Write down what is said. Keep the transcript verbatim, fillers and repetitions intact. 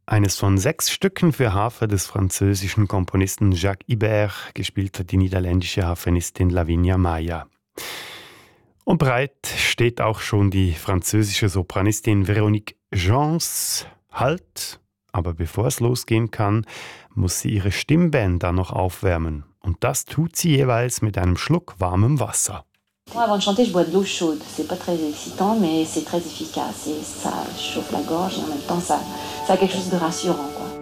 Eines von sechs Stücken für Harfe des französischen Komponisten Jacques Ibert, gespielt hat die niederländische Harfenistin Lavinia Maya. Und bereit steht auch schon die französische Sopranistin Véronique Gens. Halt! Aber bevor es losgehen kann, muss sie ihre Stimmbänder noch aufwärmen. Und das tut sie jeweils mit einem Schluck warmem Wasser. Moi, avant de chanter, je bois de l'eau chaude. C'est pas très excitant, mais c'est très efficace. Et ça chauffe la gorge et en même temps, ça, ça a quelque chose de rassurant, quoi.